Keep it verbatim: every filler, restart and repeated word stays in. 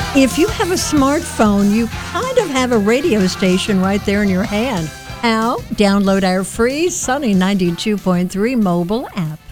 If you have a smartphone, you kind of have a radio station right there in your hand. How? Download our free Sunny ninety-two point three mobile app.